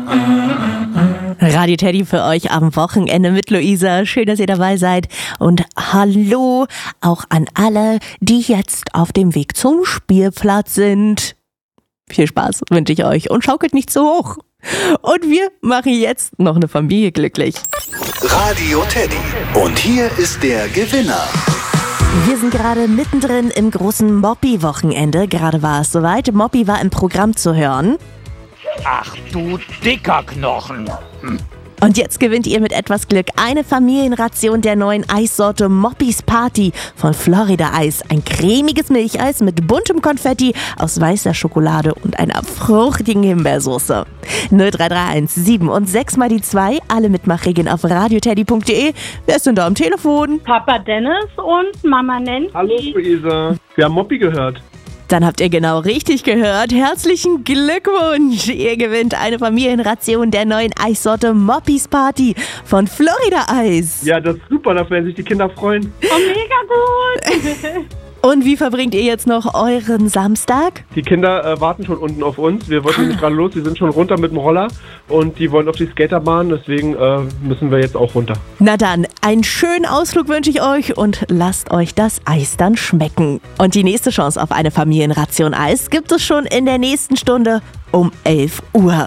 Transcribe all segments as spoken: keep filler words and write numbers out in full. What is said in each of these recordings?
Radio Teddy für euch am Wochenende mit Luisa. Schön, dass ihr dabei seid. Und hallo auch an alle, die jetzt auf dem Weg zum Spielplatz sind. Viel Spaß wünsche ich euch und schaukelt nicht zu hoch. Und wir machen jetzt noch eine Familie glücklich. Radio Teddy. Und hier ist der Gewinner. Wir sind gerade mittendrin im großen Moppi-Wochenende. Gerade war es soweit. Moppi war im Programm zu hören. Ach du dicker Knochen. Hm. Und jetzt gewinnt ihr mit etwas Glück eine Familienration der neuen Eissorte Moppis Party von Florida Eis. Ein cremiges Milcheis mit buntem Konfetti aus weißer Schokolade und einer fruchtigen Himbeersoße. null drei drei eins sieben und sechs mal die zwei. Alle Mitmachregeln auf radioteddy punkt de. Wer ist denn da am Telefon? Papa Dennis und Mama Nancy. Hallo Luisa, wir haben Moppi gehört. Dann habt ihr genau richtig gehört. Herzlichen Glückwunsch! Ihr gewinnt eine Familienration der neuen Eissorte Moppis Party von Florida Eis. Ja, das ist super, da werden sich die Kinder freuen. Oh, mega gut! Und wie verbringt ihr jetzt noch euren Samstag? Die Kinder äh, warten schon unten auf uns. Wir wollten nämlich gerade los, die sind schon runter mit dem Roller und die wollen auf die Skaterbahn, deswegen äh, müssen wir jetzt auch runter. Na dann, einen schönen Ausflug wünsche ich euch und lasst euch das Eis dann schmecken. Und die nächste Chance auf eine Familienration Eis gibt es schon in der nächsten Stunde um elf Uhr.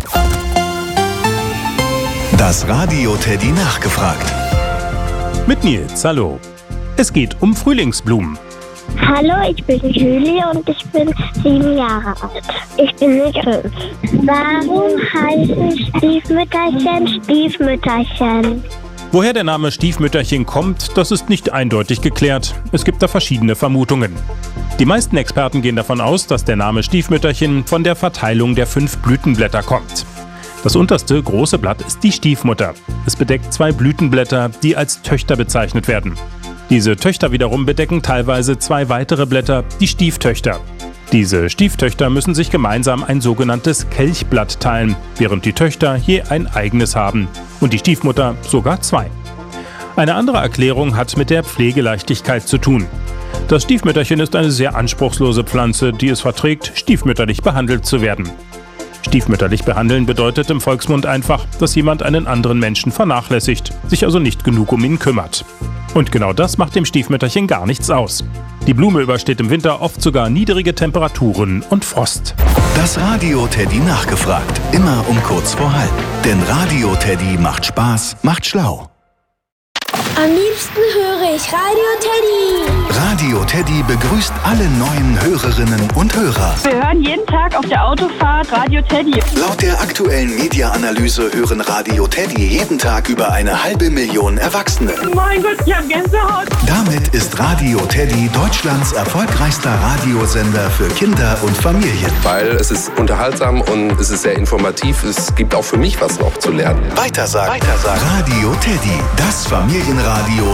Das Radio Teddy nachgefragt. Mit Nils, hallo. Es geht um Frühlingsblumen. Hallo, ich bin Julie und ich bin sieben Jahre alt. Ich bin nicht fünf. Warum heißen Stiefmütterchen Stiefmütterchen? Woher der Name Stiefmütterchen kommt, das ist nicht eindeutig geklärt. Es gibt da verschiedene Vermutungen. Die meisten Experten gehen davon aus, dass der Name Stiefmütterchen von der Verteilung der fünf Blütenblätter kommt. Das unterste große Blatt ist die Stiefmutter. Es bedeckt zwei Blütenblätter, die als Töchter bezeichnet werden. Diese Töchter wiederum bedecken teilweise zwei weitere Blätter, die Stieftöchter. Diese Stieftöchter müssen sich gemeinsam ein sogenanntes Kelchblatt teilen, während die Töchter je ein eigenes haben und die Stiefmutter sogar zwei. Eine andere Erklärung hat mit der Pflegeleichtigkeit zu tun. Das Stiefmütterchen ist eine sehr anspruchslose Pflanze, die es verträgt, stiefmütterlich behandelt zu werden. Stiefmütterlich behandeln bedeutet im Volksmund einfach, dass jemand einen anderen Menschen vernachlässigt, sich also nicht genug um ihn kümmert. Und genau das macht dem Stiefmütterchen gar nichts aus. Die Blume übersteht im Winter oft sogar niedrige Temperaturen und Frost. Das Radio Teddy nachgefragt. Immer um kurz vor halb. Denn Radio Teddy macht Spaß, macht schlau. Am liebsten höre ich Radio Teddy. Radio Teddy begrüßt alle neuen Hörerinnen und Hörer. Wir hören jeden Tag auf der Autofahrt Radio Teddy. Laut der aktuellen Media-Analyse hören Radio Teddy jeden Tag über eine halbe Million Erwachsene. Mein Gott, ich hab Gänsehaut. Damit ist Radio Teddy Deutschlands erfolgreichster Radiosender für Kinder und Familien. Weil es ist unterhaltsam und es ist sehr informativ. Es gibt auch für mich was noch zu lernen. Weitersagen. Weitersagen. Radio Teddy, das Familienradio